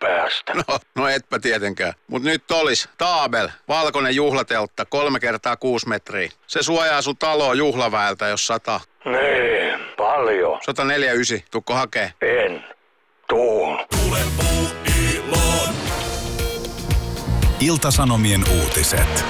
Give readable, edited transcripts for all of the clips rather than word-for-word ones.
päästä. No etpä tietenkään. Mut nyt olis Taabel, valkoinen juhlateltta, 3x6 metriä. Se suojaa sun taloa juhlaväeltä, jos sataa. Nee, paljon. 149, tukko hakee? En. Tuun. Tule Puuiloon. Ilta-Sanomien uutiset.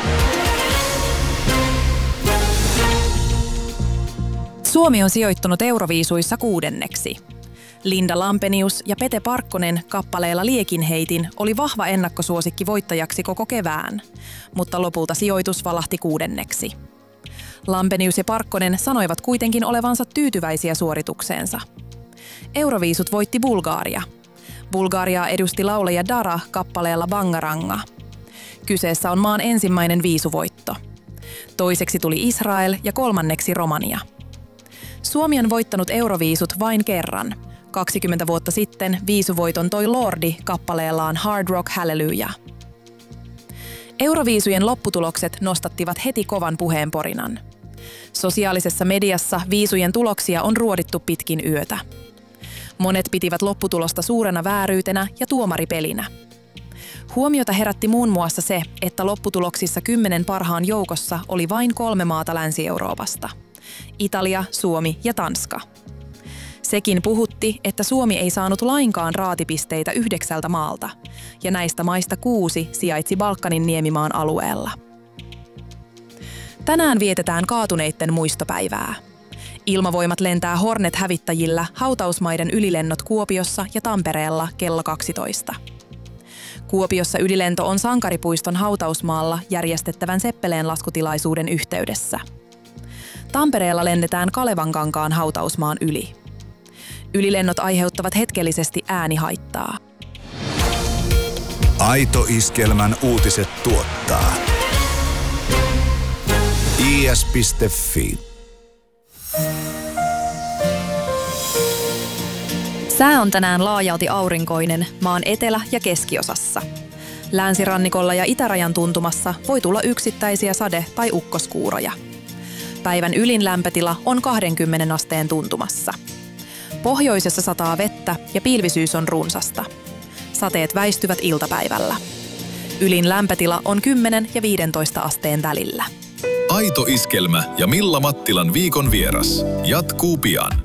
Suomi on sijoittunut Euroviisuissa 6. Linda Lampenius ja Pete Parkkonen kappaleella Liekinheitin oli vahva ennakkosuosikki voittajaksi koko kevään, mutta lopulta sijoitus valahti 6. Lampenius ja Parkkonen sanoivat kuitenkin olevansa tyytyväisiä suoritukseensa. Euroviisut voitti Bulgaria. Bulgariaa edusti laulaja Dara kappaleella Bangaranga. Kyseessä on maan ensimmäinen viisuvoitto. Toiseksi tuli Israel ja 3. Romania. Suomi on voittanut Euroviisut vain kerran. 20 vuotta sitten viisuvoiton toi Lordi kappaleellaan Hard Rock Hallelujah. Euroviisujen lopputulokset nostattivat heti kovan puheenporinan. Sosiaalisessa mediassa viisujen tuloksia on ruodittu pitkin yötä. Monet pitivät lopputulosta suurena vääryytenä ja tuomaripelinä. Huomiota herätti muun muassa se, että lopputuloksissa 10 parhaan joukossa oli vain 3 maata Länsi-Euroopasta. Italia, Suomi ja Tanska. Sekin puhutti, että Suomi ei saanut lainkaan raatipisteitä 9 maalta, ja näistä maista 6 sijaitsi Balkanin niemimaan alueella. Tänään vietetään kaatuneitten muistopäivää. Ilmavoimat lentää Hornet-hävittäjillä hautausmaiden ylilennot Kuopiossa ja Tampereella kello 12. Kuopiossa ylilento on Sankaripuiston hautausmaalla järjestettävän Seppeleen-laskutilaisuuden yhteydessä. Tampereella lennetään Kalevankankaan hautausmaan yli. Ylilennot aiheuttavat hetkellisesti äänihaittaa. Aito Iskelmän uutiset tuottaa is.fi. Sää on tänään laajalti aurinkoinen maan etelä- ja keskiosassa. Länsirannikolla ja itärajan tuntumassa voi tulla yksittäisiä sade- tai ukkoskuuroja. Päivän ylin lämpötila on 20 asteen tuntumassa. Pohjoisessa sataa vettä ja pilvisyys on runsasta. Sateet väistyvät iltapäivällä. Ylin lämpötila on 10 ja 15 asteen välillä. Aito Iskelmä ja Milla Mattilan viikon vieras jatkuu pian.